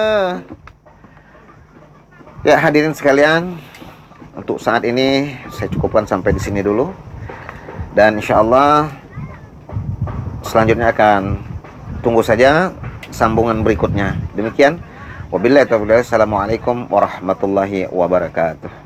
Ya hadirin sekalian, untuk saat ini saya cukupkan sampai di sini dulu. Dan insya Allah selanjutnya akan tunggu saja sambungan berikutnya. Demikian. Wabillahi taufiq. Assalamualaikum warahmatullahi wabarakatuh.